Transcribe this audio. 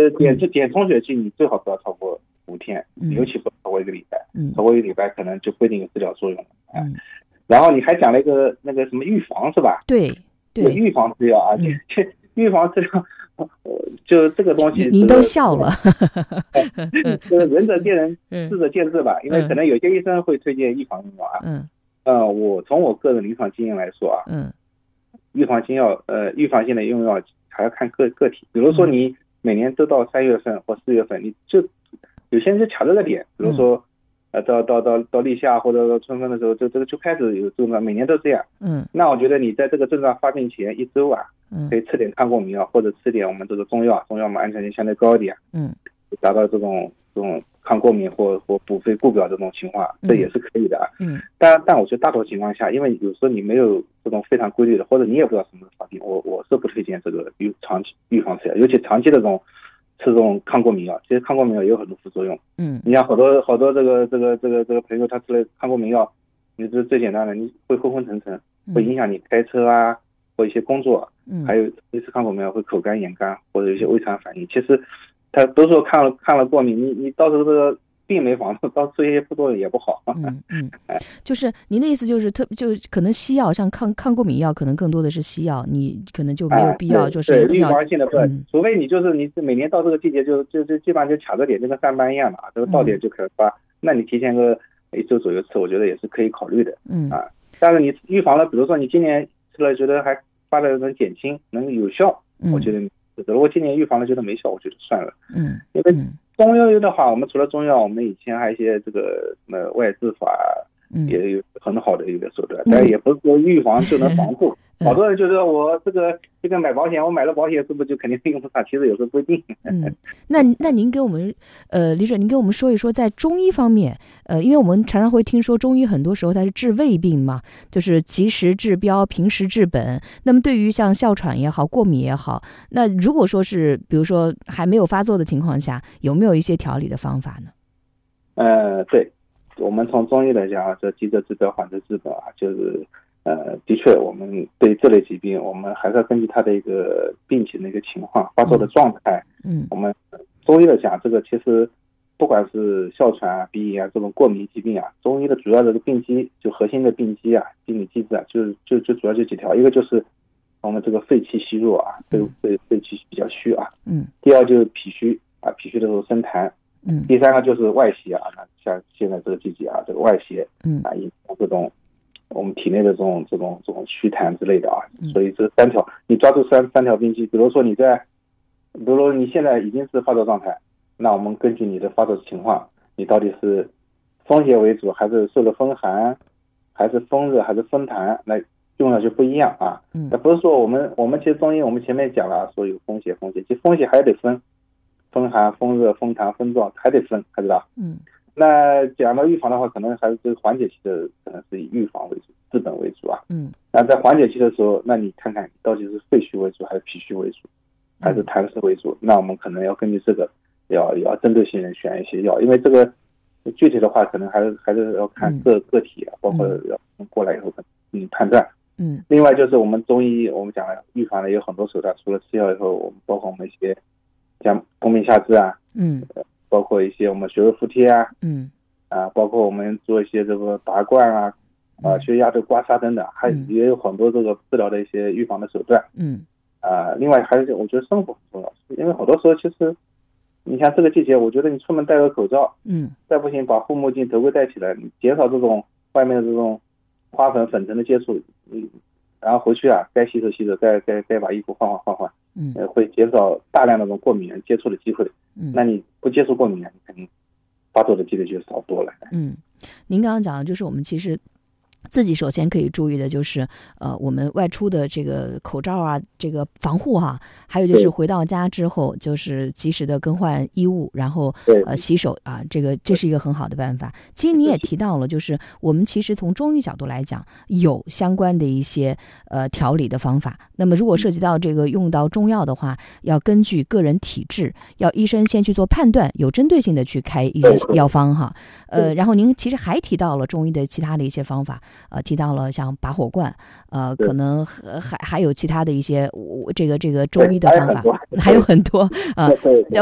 点充血剂你最好不要超过5天，尤其不超过1个礼拜，超过1个礼拜可能就不一定有治疗作用了。然后你还讲了一个那个什么预防是吧？ 对， 预防治疗啊，预防治疗，就这个东西， 您都笑了。 就是仁者见仁，智者见智吧。因为可能有些医生会推荐预防用药啊。我从我个人临床经验来说啊，预防性的用药还要看个体。比如说你每年都到3月份或4月份，你就有些人就卡这个点，比如说到立夏或者到春分的时候，就开始有症状，每年都这样。那我觉得你在这个症状发病前1周啊，可以吃点抗过敏药，或者吃点我们这个中药嘛，安全性相对高一点，达到这种抗过敏或补肺固表这种情况，这也是可以的啊。但我觉得大多情况下，因为有时候你没有这种非常规律的，或者你也不知道什么时候发病，我是不推荐这个长期预防治疗，尤其长期的吃这种抗过敏药。其实抗过敏药也有很多副作用。你像好多这个朋友他吃了抗过敏药，你这最简单的，你会昏昏沉沉，会影响你开车啊，或一些工作。还有一次抗过敏药会口干眼干，或者有些胃肠反应。其实他都说看了过敏，你到时候这个病没防住，到时候这些副作用也不好。 就是您的意思就是就可能西药像抗过敏药可能更多的是西药，你可能就没有必要就是预防性的除非你每年到这个季节就基本上就卡着点，就跟上班一样的啊，这个到点就可以发。那你提前个1周左右吃，我觉得也是可以考虑的。但是你预防了，比如说你今年吃了觉得还发的能减轻能有效，我觉得如果今年预防了觉得没效，我觉得算了。因为中药的话，我们除了中药，我们以前还有一些这个什么外治法，也有很好的一个手段，但也不是说预防就能防护。好多人觉得我这个买保险，我买了保险是不是就肯定用不上？其实有时候不一定。 那您给我们李主任，您给我们说一说，在中医方面，因为我们常常会听说中医很多时候它是治未病嘛，就是及时治标，平时治本。那么对于像哮喘也好，过敏也好，那如果说是比如说还没有发作的情况下，有没有一些调理的方法呢？ 对，我们从中医来讲，这急者治标，缓者治本啊，就是的确，我们对这类疾病，我们还是要根据它的一个病情的一个情况、发作的状态。我们中医来讲，这个其实不管是哮喘啊、鼻炎啊这种过敏疾病啊，中医的主要的病机，就核心的病机啊、心理机制啊，就主要就几条，一个就是我们这个肺气虚弱啊，肺气比较虚啊。第二就是脾虚啊，脾虚的时候生痰。第三个就是外邪啊，像现在这个季节啊，这个外邪引发这种我们体内的这种虚痰之类的啊，所以这3条，你抓住三条病机，比如说你现在已经是发作状态，那我们根据你的发作情况，你到底是风邪为主，还是受了风寒，还是风热，还是风痰，那用药就不一样啊。那不是说我们其实中医我们前面讲了说有风邪，其实风邪还得分风寒、风热、风痰、风燥，还得分，还知道？那讲到预防的话，可能还是这个缓解期的，可能是以预防为主、治本为主啊。那在缓解期的时候，那你看看到底是肺虚为主，还是脾虚为主，还是痰湿为主？那我们可能要根据这个，要针对性的选一些药，因为这个具体的话，可能还是要看个体啊，包括要过来以后判断。另外就是我们中医，我们讲了预防的有很多手段，除了吃药以后，我们包括我们一些像冬眠下肢啊，包括一些我们穴位敷贴啊，包括我们做一些这个拔罐啊，血压的刮痧等等，也有很多这个治疗的一些预防的手段。另外还是我觉得生活很重要，因为好多时候其实你像这个季节，我觉得你出门戴个口罩，再不行把护目镜、头盔戴起来，你减少这种外面的这种花粉、粉尘的接触，然后回去啊，该洗手洗手，该把衣服换换，会减少大量的这种过敏原接触的机会。那你不接触过敏原，你肯定发作的几率就少多了。 您刚刚讲的就是我们其实自己首先可以注意的就是我们外出的这个口罩啊，这个防护哈，还有就是回到家之后就是及时的更换衣物，然后洗手啊，这是一个很好的办法。其实你也提到了，就是我们其实从中医角度来讲有相关的一些调理的方法，那么如果涉及到这个用到中药的话，要根据个人体质，要医生先去做判断，有针对性的去开一些药方哈。然后您其实还提到了中医的其他的一些方法，提到了像拔火罐，可能还有其他的一些这个中医的方法，还有很多